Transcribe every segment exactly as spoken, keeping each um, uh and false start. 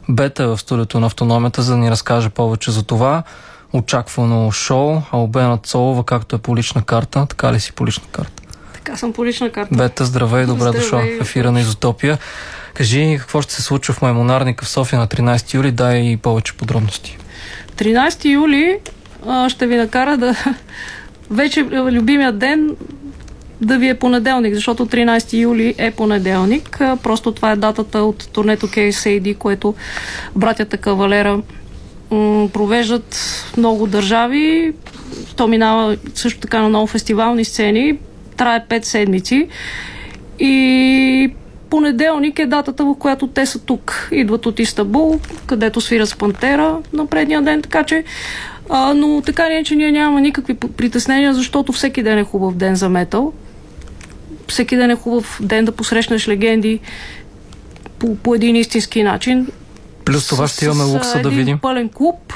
Бета е в студиото на Автономията, за да ни разкаже повече за това. Очаквано шоу, Албена Цолова, както е по лична карта. Така ли си по лична карта? Така съм по лична карта. Бета, здравей, добре здравей, дошла в ефира на Изотопия. Кажи какво ще се случва в Маймунарника в София на тринайсети юли, дай и повече подробности. тринайсети юли а, ще ви накара да... Вече любимият ден да ви е понеделник, защото тринайсети юли е понеделник. А, просто това е датата от турнето Кей Ес Ей Ди, което братята Кавалера м- провеждат много държави. То минава също така на много фестивални сцени. Трае пет седмици. И понеделник е датата, в която те са тук. Идват от Истанбул, където свират с Пантера на предния ден, така че а, но така не е, че ние нямаме никакви притеснения, защото всеки ден е хубав ден за метал. Всеки ден е хубав ден да посрещнеш легенди по, по един истински начин. Плюс това ще имаме лукса да видим. С пълен клуб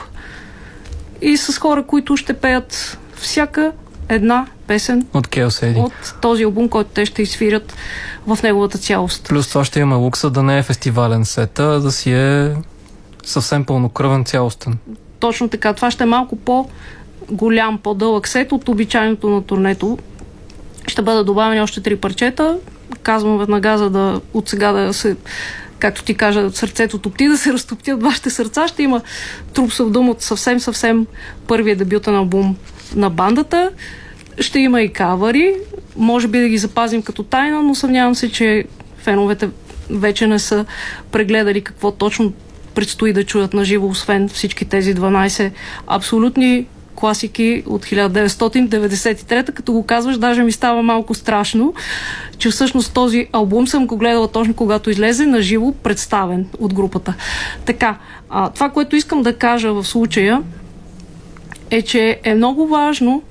и с хора, които ще пеят всяка една песен от Кей Ес Ей Ди, от този албум, който те ще изсвирят в неговата цялост. Плюс това ще имаме лукса да не е фестивален сет, а да си е съвсем пълнокръвен, цялостен. Точно така. Това ще е малко по-голям, по-дълъг сет от обичайното на турнето. Ще бъдат добавени още три парчета. Казвам веднага, за да от сега да се, както ти кажа, сърцето топти, да се разтоптят вашите сърца. Ще има Troops of Doom от съвсем-съвсем първия дебютен албум на бандата. Ще има и кавари. Може би да ги запазим като тайна, но съмнявам се, че феновете вече не са прегледали какво точно предстои да чуят на живо, освен всички тези дванайсет абсолютни класики от хиляда деветстотин деветдесет и трета. Като го казваш, даже ми става малко страшно, че всъщност този албум съм го гледала точно когато излезе на живо, представен от групата. Така, а, това, което искам да кажа в случая е, че е много важно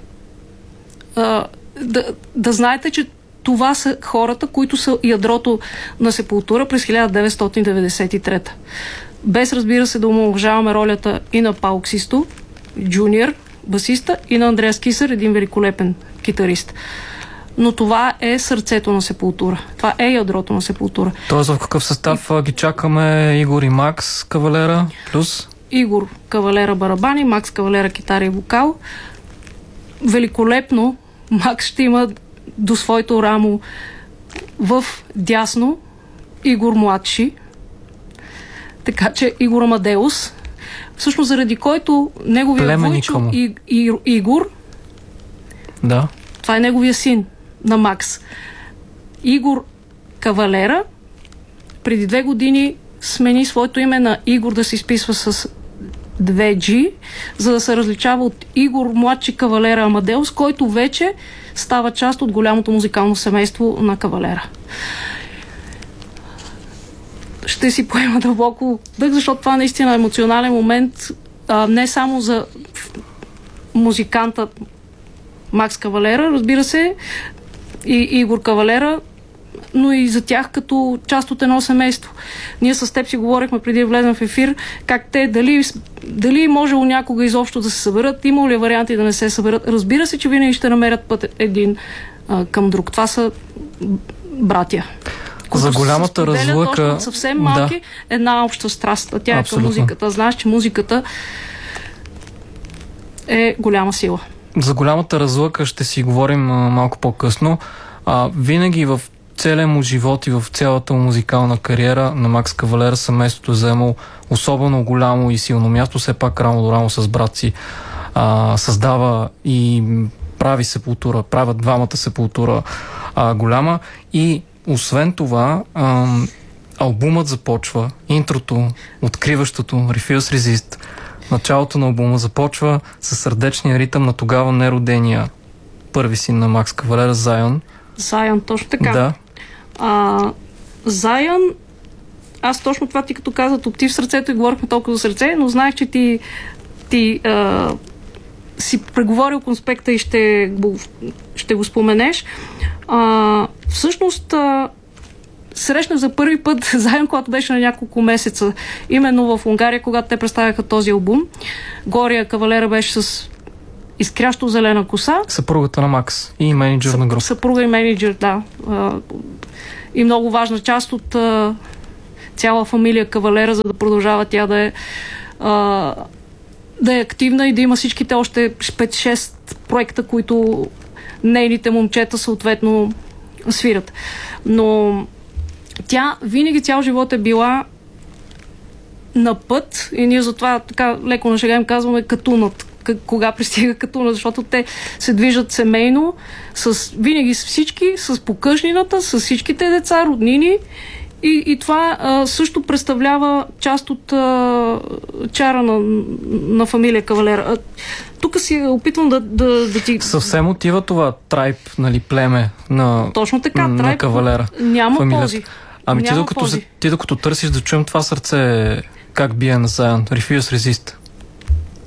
а, да, да знаете, че това са хората, които са ядрото на Сепултура през хиляда деветстотин деветдесет и трета. Без, разбира се, да омаловажаваме ролята и на Паул Ксисто, джуниор, басиста, и на Андреас Кисър, един великолепен китарист. Но това е сърцето на Сепултура. Това е ядрото на Сепултура. Тоест в какъв състав и... ги чакаме? Игор и Макс Кавалера плюс? Игор Кавалера барабани, Макс Кавалера китара и вокал. Великолепно Макс ще има до своето рамо в дясно Игор младши. Така че Игор Амадеус, всъщност заради който неговия войчо и, и, Игор, да. Това е неговия син на Макс. Игор Кавалера преди две години смени своето име на Игор да се изписва с две джи, за да се различава от Игор младши Кавалера Амадеус, който вече става част от голямото музикално семейство на Кавалера. Ще си поема дълбоко дъх, защото това наистина е емоционален момент, а, не само за музиканта Макс Кавалера, разбира се, и Игор Кавалера, но и за тях като част от едно семейство. Ние с теб си говорихме преди да влезем в ефир, как те, дали, дали можело някога изобщо да се съберат, има ли варианти да не се съберат. Разбира се, че винаги ще намерят път един а, към друг. Това са братя. За голямата разлъка... съвсем малки, да. Една обща страст. А тя абсолютно е към музиката. Знаеш, че музиката е голяма сила. За голямата разлъка ще си говорим а, малко по-късно. А, винаги в целия му живот и в цялата му музикална кариера на Макс Кавалера семейството е заемало особено голямо и силно място. Все пак рамо до рамо с брат си а, създава и прави Сепултура, правят двамата Сепултура а, голяма. И освен това, а, албумът започва, интрото, откриващото, Refuse Resist, началото на албума започва с сърдечния ритъм на тогава неродения първи син на Макс Кавалера, Зайон. Зайон, точно така. Да. А, Зайон, аз точно това ти като каза, топти в сърцето и говорихме толкова за сърце, но знаех, че ти, ти а, си преговорил конспекта и ще го, ще го споменеш. А, всъщност а, срещнах за първи път Зайон, когато беше на няколко месеца, именно в Унгария, когато те представяха този албум. Гория Кавалера беше с изкрящо зелена коса. Съпругата на Макс и менеджер Съ, на група. Съпруга и менеджер, да. А, и много важна част от а, цяла фамилия Кавалера, за да продължава тя да е а, да е активна и да има всичките още пет-шест проекта, които нейните момчета съответно свират. Но тя винаги цял живот е била на път и ние затова така леко на шега им казваме катунът. Кога пристига катуна, защото те се движат семейно, с, винаги с всички, с покъжнината, с всичките деца, роднини и, и това а, също представлява част от а, чара на, на фамилия Кавалера. Тук си опитвам да, да, да ти... Съвсем отива това трайб, нали, племе на, точно така, на трайб, Кавалера. Няма фамилията. пози. Ами няма ти докато, пози. ти докато търсиш да чуем това сърце как бие на Zion, Refuse Resist,